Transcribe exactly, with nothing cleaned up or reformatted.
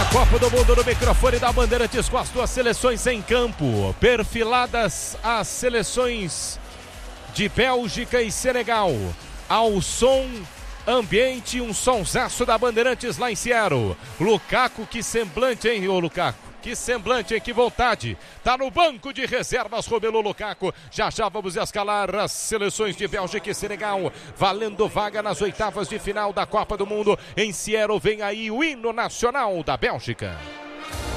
Copa do Mundo no microfone da Bandeirantes com as duas seleções em campo. Perfiladas as seleções de Bélgica e Senegal. Ao som ambiente, um sonsaço da Bandeirantes lá em Seattle. Lukaku, que semblante, hein, ô Lukaku? Que semblante, hein? Que vontade. Tá no banco de reservas, Romelu Lukaku. Já já vamos escalar as seleções de Bélgica e Senegal, valendo vaga nas oitavas de final da Copa do Mundo. Em Seattle vem aí o hino nacional da Bélgica.